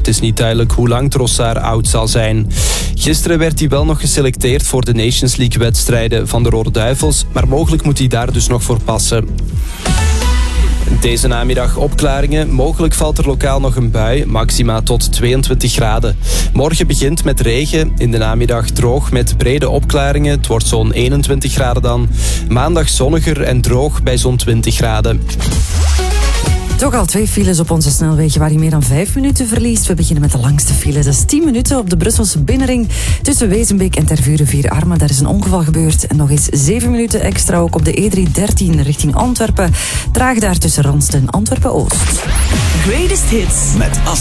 Het is niet duidelijk hoe lang Trossard oud zal zijn. Gisteren werd hij wel nog geselecteerd voor de Nations League-wedstrijden van de Rode Duivels, maar mogelijk moet hij daar dus nog voor passen. Deze namiddag opklaringen. Mogelijk valt er lokaal nog een bui, maxima tot 22 graden. Morgen begint met regen, in de namiddag droog met brede opklaringen. Het wordt zo'n 21 graden dan. Maandag zonniger en droog bij zo'n 20 graden. Toch al 2 files op onze snelwegen waar je meer dan 5 minuten verliest. We beginnen met de langste file. Dat is 10 minuten op de Brusselse binnenring tussen Wezenbeek en Tervuren-Vier-Armen. Daar is een ongeval gebeurd. En nog eens 7 minuten extra ook op de E313 richting Antwerpen. Traag daar tussen Randst en Antwerpen-Oost. Greatest Hits met